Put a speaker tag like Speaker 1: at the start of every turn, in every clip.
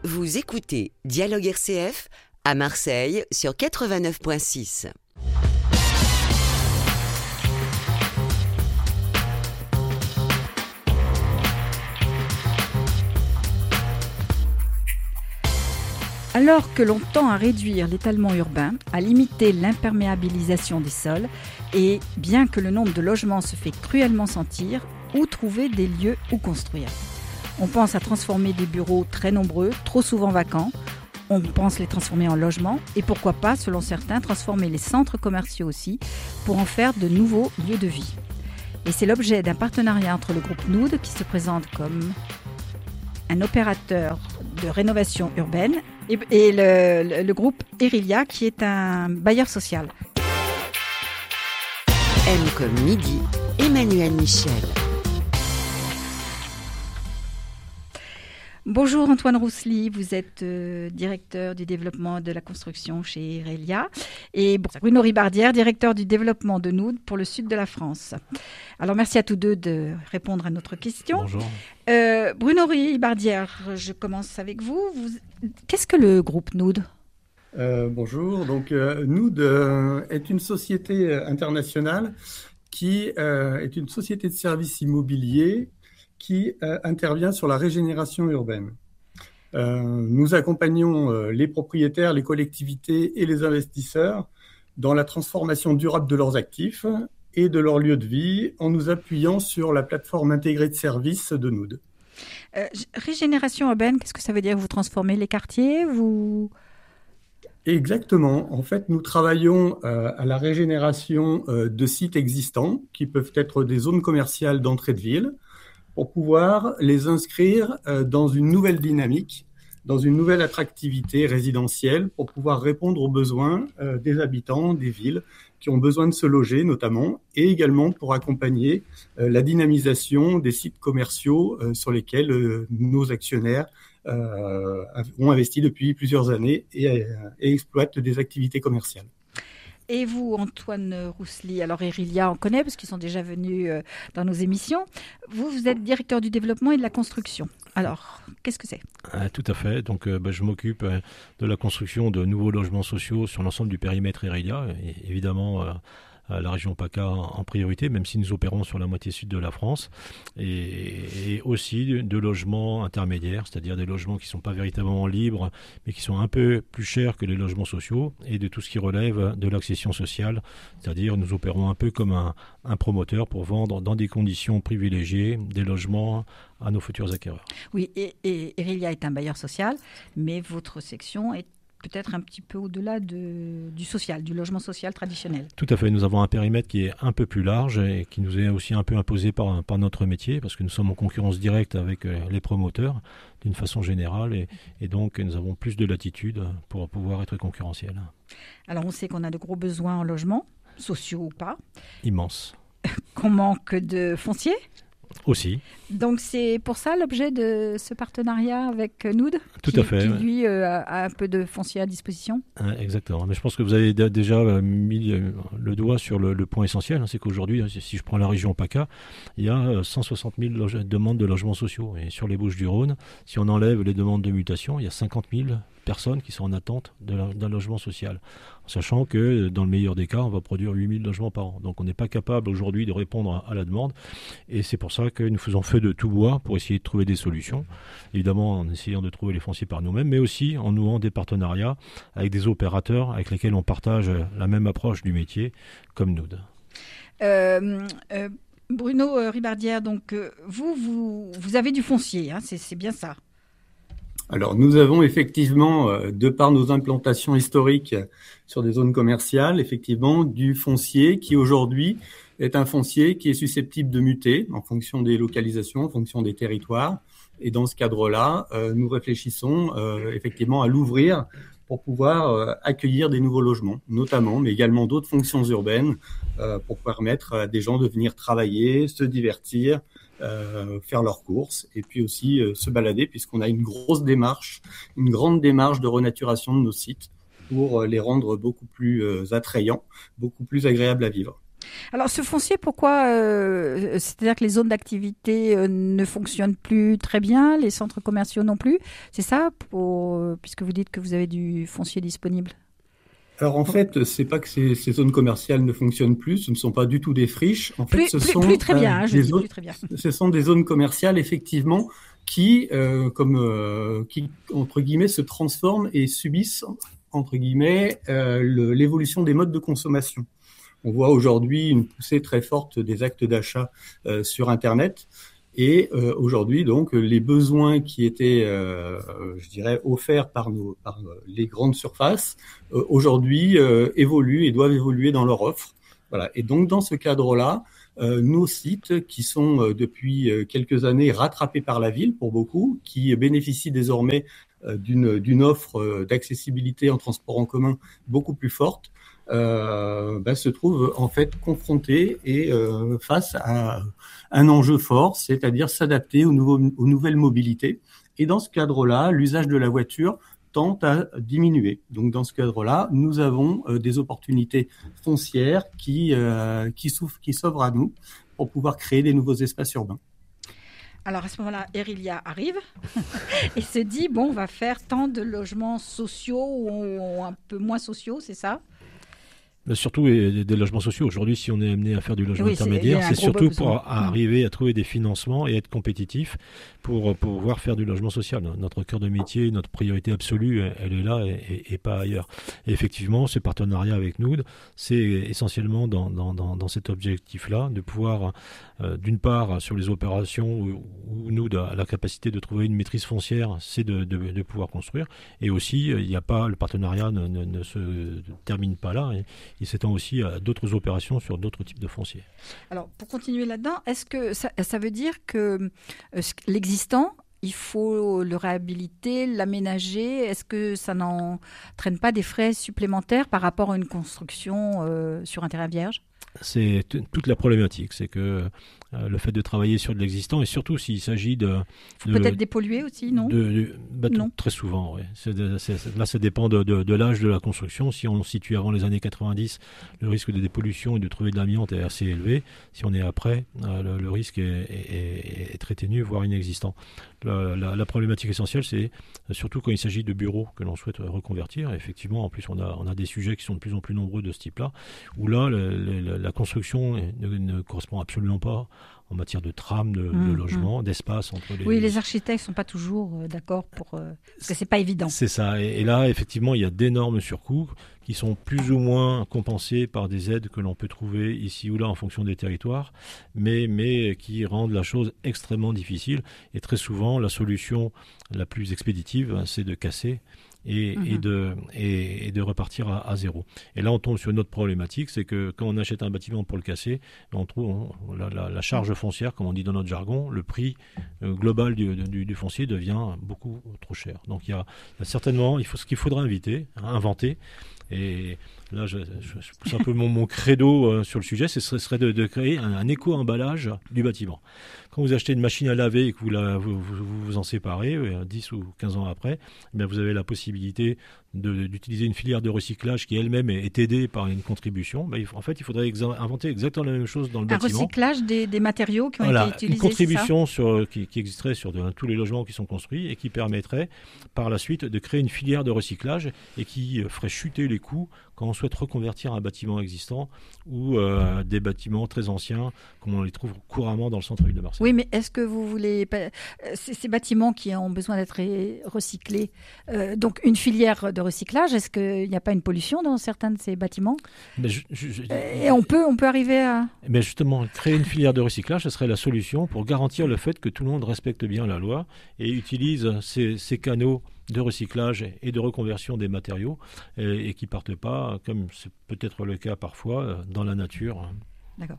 Speaker 1: Vous écoutez Dialogue RCF à Marseille sur 89.6.
Speaker 2: Alors que l'on tend à réduire l'étalement urbain, à limiter l'imperméabilisation des sols, et bien que le nombre de logements se fait cruellement sentir, où trouver des lieux où construire ? On pense à transformer des bureaux très nombreux, trop souvent vacants. On pense les transformer en logements et pourquoi pas, selon certains, transformer les centres commerciaux aussi pour en faire de nouveaux lieux de vie. Et c'est l'objet d'un partenariat entre le groupe Noud qui se présente comme un opérateur de rénovation urbaine et le groupe Erilia qui est un bailleur social.
Speaker 1: M comme midi, Emmanuel Michel.
Speaker 2: Bonjour Antoine Roussely, vous êtes directeur du développement de la construction chez Erilia et Bruno Ribardière, directeur du développement de Noud pour le sud de la France. Alors merci à tous deux de répondre à notre question.
Speaker 3: Bonjour.
Speaker 2: Bruno Ribardière, je commence avec vous. Qu'est-ce que le groupe Noud ?
Speaker 4: Bonjour, donc Noud est une société internationale qui est une société de services immobiliers qui intervient sur la régénération urbaine. Nous accompagnons les propriétaires, les collectivités et les investisseurs dans la transformation durable de leurs actifs et de leur lieu de vie en nous appuyant sur la plateforme intégrée de services de Noud.
Speaker 2: Régénération urbaine, qu'est-ce que ça veut dire ? Vous transformez les quartiers ?
Speaker 4: Exactement. En fait, nous travaillons à la régénération de sites existants qui peuvent être des zones commerciales d'entrée de ville pour pouvoir les inscrire dans une nouvelle dynamique, dans une nouvelle attractivité résidentielle pour pouvoir répondre aux besoins des habitants des villes qui ont besoin de se loger notamment et également pour accompagner la dynamisation des sites commerciaux sur lesquels nos actionnaires ont investi depuis plusieurs années et exploitent des activités commerciales.
Speaker 2: Et vous, Antoine Roussely, alors Erilia, on connaît parce qu'ils sont déjà venus dans nos émissions. Vous êtes directeur du développement et de la construction. Alors, qu'est-ce que c'est ?
Speaker 3: Tout à fait. Donc, je m'occupe de la construction de nouveaux logements sociaux sur l'ensemble du périmètre Erilia. Et évidemment, la région PACA en priorité, même si nous opérons sur la moitié sud de la France, et aussi de logements intermédiaires, c'est-à-dire des logements qui ne sont pas véritablement libres, mais qui sont un peu plus chers que les logements sociaux, et de tout ce qui relève de l'accession sociale, c'est-à-dire nous opérons un peu comme un promoteur pour vendre dans des conditions privilégiées des logements à nos futurs acquéreurs.
Speaker 2: Oui, et Erilia est un bailleur social, mais votre section est peut-être un petit peu au-delà du social, du logement social traditionnel.
Speaker 3: Tout à fait. Nous avons un périmètre qui est un peu plus large et qui nous est aussi un peu imposé par notre métier parce que nous sommes en concurrence directe avec les promoteurs d'une façon générale et donc nous avons plus de latitude pour pouvoir être concurrentiels.
Speaker 2: Alors on sait qu'on a de gros besoins en logement, sociaux ou pas.
Speaker 3: Immense.
Speaker 2: Qu'on manque de foncier ?
Speaker 3: Aussi.
Speaker 2: Donc c'est pour ça l'objet de ce partenariat avec Noud,
Speaker 3: Tout à fait.
Speaker 2: Qui lui a un peu de foncier à disposition.
Speaker 3: Exactement. Mais je pense que vous avez déjà mis le doigt sur le point essentiel. C'est qu'aujourd'hui, si je prends la région PACA, il y a 160 000 demandes de logements sociaux. Et sur les Bouches-du-Rhône, si on enlève les demandes de mutation, il y a 50 000 personnes qui sont en attente d'un logement social. Sachant que dans le meilleur des cas, on va produire 8 000 logements par an. Donc on n'est pas capable aujourd'hui de répondre à la demande. Et c'est pour ça que nous faisons feu de tout bois pour essayer de trouver des solutions. Évidemment en essayant de trouver les fonciers par nous-mêmes, mais aussi en nouant des partenariats avec des opérateurs avec lesquels on partage la même approche du métier, comme Noud.
Speaker 2: Bruno Ribardière, donc vous avez du foncier, hein, c'est bien ça.
Speaker 4: Alors, nous avons effectivement, de par nos implantations historiques sur des zones commerciales, effectivement, du foncier qui aujourd'hui est un foncier qui est susceptible de muter en fonction des localisations, en fonction des territoires. Et dans ce cadre-là, nous réfléchissons effectivement à l'ouvrir pour pouvoir accueillir des nouveaux logements, notamment, mais également d'autres fonctions urbaines pour permettre à des gens de venir travailler, se divertir, faire leurs courses et puis aussi se balader puisqu'on a une grande démarche de renaturation de nos sites pour les rendre beaucoup plus attrayants, beaucoup plus agréables à vivre.
Speaker 2: Alors, ce foncier, pourquoi c'est-à-dire que les zones d'activité ne fonctionnent plus très bien, les centres commerciaux non plus. C'est ça, puisque vous dites que vous avez du foncier disponible.
Speaker 4: Alors en fait, c'est pas que ces zones commerciales ne fonctionnent plus, ce ne sont pas du tout des friches. En fait,
Speaker 2: plus très bien, je dis plus très bien.
Speaker 4: Ce sont des zones commerciales effectivement qui entre guillemets se transforment et subissent entre guillemets l'évolution des modes de consommation. On voit aujourd'hui une poussée très forte des actes d'achat sur Internet. Et aujourd'hui, donc, les besoins qui étaient, je dirais, offerts par les grandes surfaces, aujourd'hui évoluent et doivent évoluer dans leur offre. Voilà. Et donc, dans ce cadre-là, nos sites, qui sont depuis quelques années rattrapés par la ville pour beaucoup, qui bénéficient désormais d'une offre d'accessibilité en transport en commun beaucoup plus forte, se trouvent en fait confrontés et face à un enjeu fort, c'est-à-dire s'adapter aux nouvelles mobilités. Et dans ce cadre-là, l'usage de la voiture tend à diminuer. Donc dans ce cadre-là, nous avons des opportunités foncières qui s'ouvrent à nous pour pouvoir créer des nouveaux espaces urbains.
Speaker 2: Alors à ce moment-là, Erilia arrive et se dit, bon, on va faire tant de logements sociaux ou un peu moins sociaux, c'est ça ?
Speaker 3: Surtout des logements sociaux. Aujourd'hui, si on est amené à faire du logement intermédiaire, c'est surtout pour arriver à trouver des financements et être compétitif pour pouvoir faire du logement social. Notre cœur de métier, notre priorité absolue, elle est là et pas ailleurs. Et effectivement, ce partenariat avec Noud, c'est essentiellement dans cet objectif-là, de pouvoir, d'une part, sur les opérations où Noud a la capacité de trouver une maîtrise foncière, c'est de pouvoir construire. Et aussi, le partenariat ne se termine pas là. Il s'étend aussi à d'autres opérations sur d'autres types de fonciers.
Speaker 2: Alors, pour continuer là-dedans, est-ce que ça veut dire que l'existant, il faut le réhabiliter, l'aménager ? Est-ce que ça n'entraîne pas des frais supplémentaires par rapport à une construction sur un terrain vierge ?
Speaker 3: C'est toute la problématique, c'est que le fait de travailler sur de l'existant, et surtout s'il s'agit
Speaker 2: peut-être dépolluer aussi, non ?
Speaker 3: Non. Très souvent, oui. Là, ça dépend de l'âge de la construction. Si on se situe avant les années 90, le risque de dépollution et de trouver de l'amiante est assez élevé. Si on est après, le risque est très ténu, voire inexistant. La problématique essentielle, c'est surtout quand il s'agit de bureaux que l'on souhaite reconvertir. Effectivement, en plus, on a des sujets qui sont de plus en plus nombreux de ce type-là, où là, la construction ne correspond absolument pas en matière de trame, de logement, d'espace entre les...
Speaker 2: Oui, les architectes ne sont pas toujours d'accord parce que ce n'est pas évident.
Speaker 3: C'est ça. Et là, effectivement, il y a d'énormes surcoûts qui sont plus ou moins compensés par des aides que l'on peut trouver ici ou là en fonction des territoires, mais qui rendent la chose extrêmement difficile. Et très souvent, la solution la plus expéditive, c'est de casser et de repartir à zéro. Et là, on tombe sur une autre problématique, c'est que quand on achète un bâtiment pour le casser, on trouve la charge foncière, comme on dit dans notre jargon, le prix global du foncier devient beaucoup trop cher. Donc il y a certainement, ce qu'il faudra inventer. Et là, je pousse un peu mon credo sur le sujet, ce serait de créer un éco-emballage du bâtiment. Quand vous achetez une machine à laver et que vous en séparez, 10 ou 15 ans après, vous avez la possibilité d'utiliser une filière de recyclage qui elle-même est aidée par une contribution. En fait, il faudrait inventer exactement la même chose dans le bâtiment.
Speaker 2: Un recyclage des matériaux qui ont été utilisés,
Speaker 3: une contribution qui existerait sur tous les logements qui sont construits et qui permettrait par la suite de créer une filière de recyclage et qui ferait chuter les coûts quand on souhaite reconvertir un bâtiment existant ou des bâtiments très anciens comme on les trouve couramment dans le centre-ville de Marseille.
Speaker 2: Oui, mais est-ce que vous voulez... Ces bâtiments qui ont besoin d'être recyclés, donc une filière de recyclage, est-ce qu'il n'y a pas une pollution dans certains de ces bâtiments ? Et on peut arriver à...
Speaker 3: Justement, créer une filière de recyclage, ce serait la solution pour garantir le fait que tout le monde respecte bien la loi et utilise ces canaux de recyclage et de reconversion des matériaux et qui ne partent pas, comme c'est peut-être le cas parfois, dans la nature.
Speaker 2: D'accord.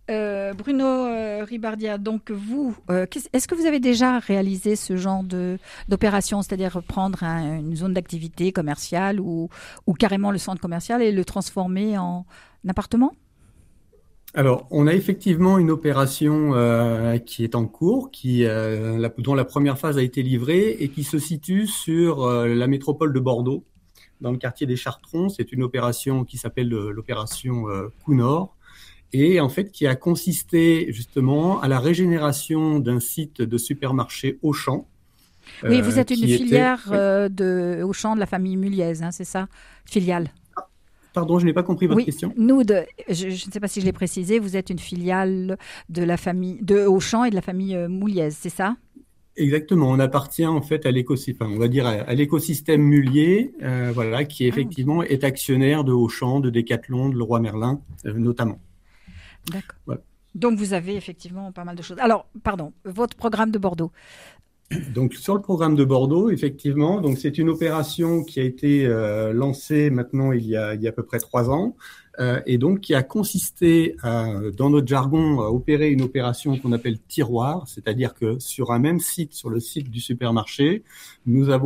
Speaker 2: Bruno Ribardia, donc vous, est-ce que vous avez déjà réalisé ce genre d'opération, c'est-à-dire prendre une zone d'activité commerciale ou carrément le centre commercial et le transformer en appartement ?
Speaker 4: Alors, on a effectivement une opération qui est en cours, dont la première phase a été livrée et qui se situe sur la métropole de Bordeaux, dans le quartier des Chartrons. C'est une opération qui s'appelle l'opération Coup Nord et en fait qui a consisté justement à la régénération d'un site de supermarché Auchan.
Speaker 2: Oui, vous êtes une filière de Auchan de la famille Muliez, c'est ça? Filiale.
Speaker 4: Pardon, je n'ai pas compris votre question.
Speaker 2: Nous, je ne sais pas si je l'ai précisé, vous êtes une filiale de la famille de Auchan et de la famille Muliez, c'est ça?
Speaker 4: Exactement, on appartient en fait à l'écosystème, on va dire à l'écosystème Mulliez, voilà, qui effectivement est actionnaire de Auchan, de Decathlon, de Leroy Merlin, notamment.
Speaker 2: D'accord.
Speaker 4: Voilà.
Speaker 2: Donc vous avez effectivement pas mal de choses. Alors, pardon, votre programme de Bordeaux.
Speaker 4: Donc sur le programme de Bordeaux, effectivement, donc c'est une opération qui a été lancée maintenant il y a à peu près 3 ans, et donc qui a consisté à, dans notre jargon, à opérer une opération qu'on appelle tiroir, c'est-à-dire que sur un même site, sur le site du supermarché, nous avons